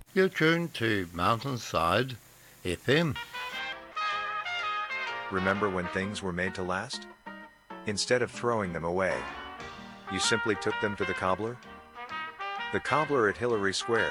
You're tuned to Mountainside FM. Remember when things were made to last? Instead of throwing them away, you simply took them to the cobbler? The cobbler at Hillary Square.